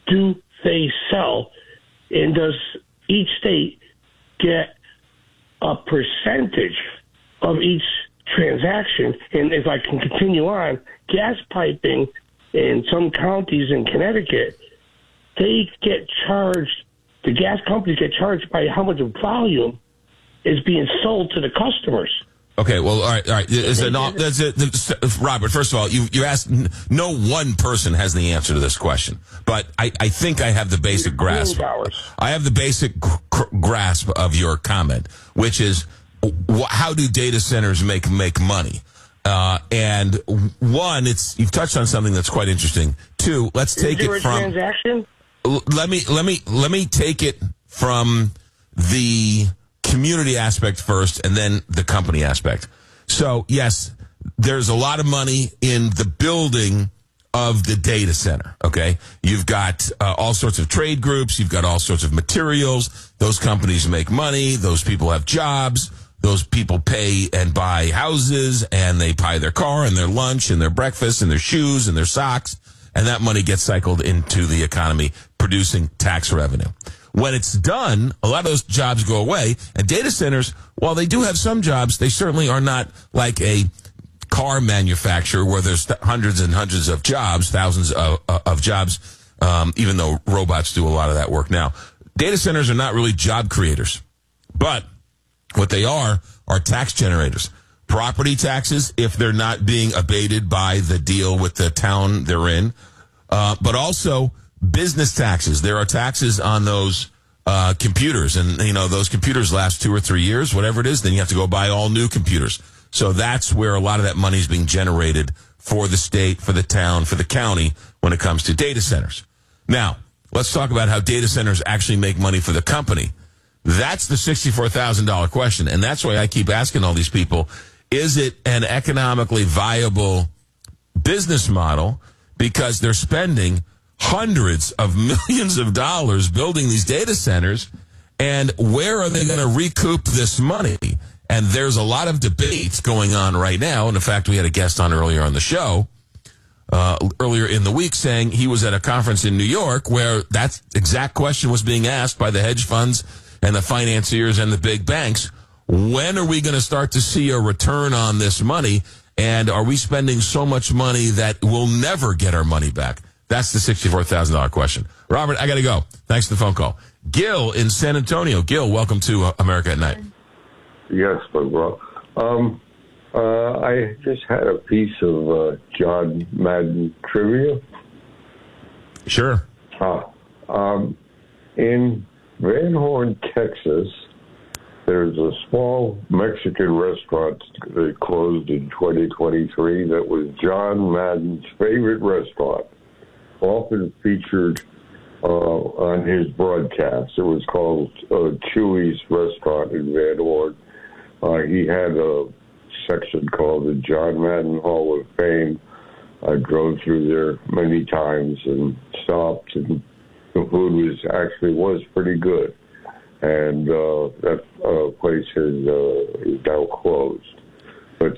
do they sell? And does each state get a percentage of each transaction? And if I can continue on, gas piping in some counties in Connecticut, they get charged, the gas companies get charged by how much volume is being sold to the customers. Okay, well, all right. Robert, first of all, you asked, no one person has the answer to this question, but I think I have the basic grasp. I have the basic grasp of your comment, which is, how do data centers make money? And one, you've touched on something that's quite interesting. Two, let's take it from transaction. Let me take it from the community aspect first, and then the company aspect. So, yes, there's a lot of money in the building of the data center, okay? You've got all sorts of trade groups. You've got all sorts of materials. Those companies make money. Those people have jobs. Those people pay and buy houses, and they buy their car and their lunch and their breakfast and their shoes and their socks, and that money gets cycled into the economy, producing tax revenue. When it's done, a lot of those jobs go away, and data centers, while they do have some jobs, they certainly are not like a car manufacturer where there's hundreds and hundreds of jobs, thousands of jobs, even though robots do a lot of that work now. Data centers are not really job creators, but what they are tax generators. Property taxes, if they're not being abated by the deal with the town they're in, but also business taxes. There are taxes on those computers, and those computers last 2 or 3 years, whatever it is. Then you have to go buy all new computers. So that's where a lot of that money is being generated for the state, for the town, for the county when it comes to data centers. Now, let's talk about how data centers actually make money for the company. That's the $64,000 question, and that's why I keep asking all these people: is it an economically viable business model? Because they're spending hundreds of millions of dollars building these data centers, and where are they going to recoup this money? And there's a lot of debates going on right now. And in fact, we had a guest on earlier on the show, earlier in the week, saying he was at a conference in New York where that exact question was being asked by the hedge funds and the financiers and the big banks. When are we going to start to see a return on this money? And are we spending so much money that we'll never get our money back? That's the $64,000 question. Robert, I got to go. Thanks for the phone call. Gil in San Antonio. Gil, welcome to America at Night. Yes, bro. I just had a piece of John Madden trivia. Sure. In Van Horn, Texas, there's a small Mexican restaurant that closed in 2023 that was John Madden's favorite restaurant, often featured on his broadcast. It was called Chewy's Restaurant in Van Horn. He had a section called the John Madden Hall of Fame. I drove through there many times and stopped, and the food was pretty good. And that place is now closed. But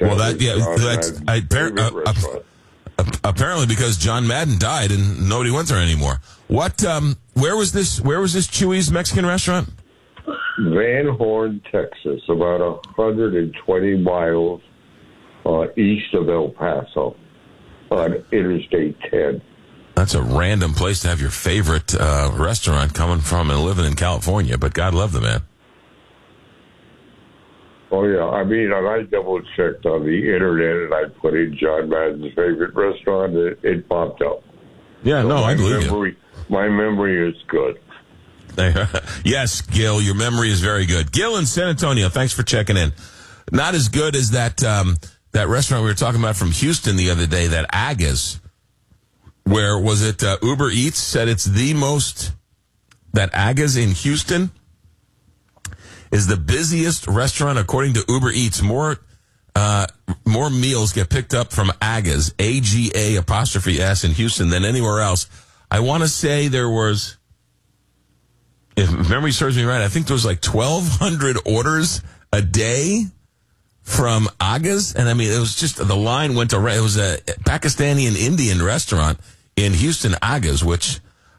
apparently because John Madden died and nobody went there anymore. What? Where was this Chewy's Mexican restaurant? Van Horn, Texas, about 120 miles east of El Paso on Interstate 10. That's a random place to have your favorite restaurant coming from and living in California, but God love the man. Oh, yeah. I mean, I double-checked on the internet, and I put in John Madden's favorite restaurant, and it popped up. Yeah, so no, I believe you. My memory is good. Yes, Gil, your memory is very good. Gil in San Antonio, thanks for checking in. Not as good as that restaurant we were talking about from Houston the other day, that Aga's, where was it Uber Eats said it's the most, that Aga's in Houston is the busiest restaurant according to Uber Eats. More meals get picked up from Aga's, AGA''S in Houston than anywhere else. I want to say there was, if memory serves me right, I think there was like 1,200 orders a day from Aga's. And I mean, it was just, the line went around. It was a Pakistani and Indian restaurant in Houston, Aga's, which